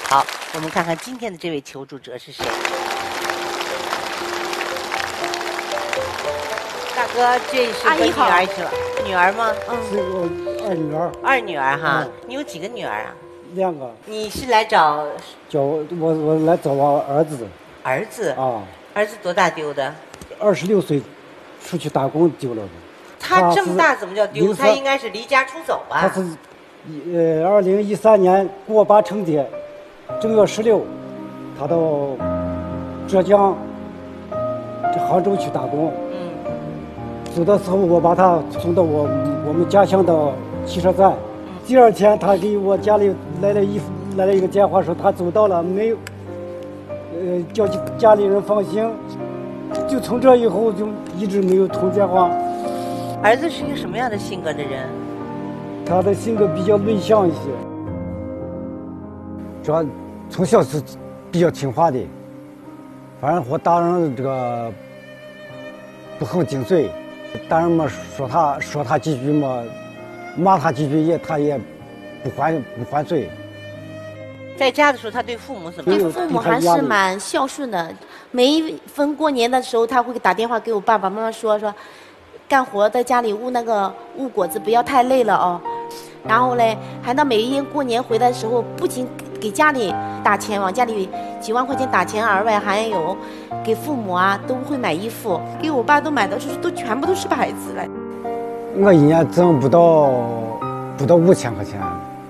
好，我们看看今天的这位求助者是谁。大哥，这是个女儿吗？ 是我二女儿。 二女儿哈，你有几个女儿啊 ？2个。 你是来找？ 我来找我儿子。 儿子啊？儿子多大丢的 ？26岁，出去打工丢了的。 他这么大怎么叫丢？他应该是离家出走吧？ 他是2013年过8春节，正月16，他到浙江杭州去打工。走的时候，我把他送到我们家乡的汽车站。第2天，他给我家里来了一个电话，说他走到了，没有，叫家里人放心。就从这以后就一直没有通电话。 儿子是一个什么样的性格的人？ 他的性格比较内向一些，主要从小是比较听话的，反正和大人这个不很顶嘴。大人们说他几句嘛，骂他几句他也不还嘴。 在家的时候，他对父母怎么样？ 对父母还是蛮孝顺的。每一逢过年的时候，他会打电话给我爸爸妈妈说，干活在家里焐果子不要太累了哦。然后嘞，还到每一年过年回来的时候，不仅给家里打钱，往家里几万块钱打钱而外，还有给父母啊都会买衣服，给我爸都买的全部都是牌子嘞。 我一年挣不到5000块钱。